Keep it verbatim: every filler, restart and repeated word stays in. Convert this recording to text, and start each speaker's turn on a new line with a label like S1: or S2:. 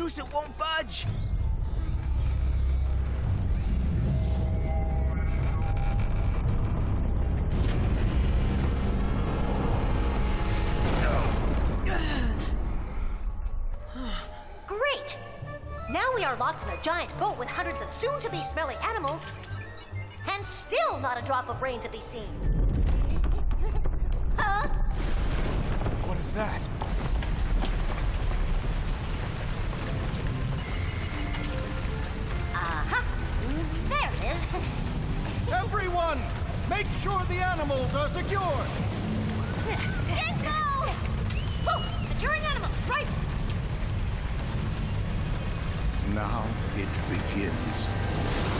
S1: noose, it won't budge.
S2: Great! Now we are locked in a giant boat with hundreds of soon-to-be smelly animals, and still not a drop of rain to be seen. Huh?
S1: What is that?
S2: Uh-huh. There it is.
S3: Everyone, make sure the animals are secured.
S2: Dingo! Whoa! Securing animals, right!
S4: Now it begins.